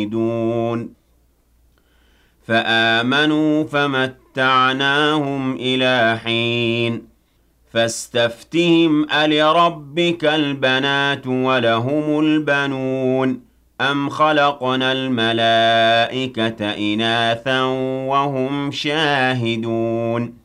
دون فآمنوا فمتعناهم إلى حين فاستفتهم ألربك البنات ولهم البنون أم خلقنا الملائكة إناثا وهم شاهدون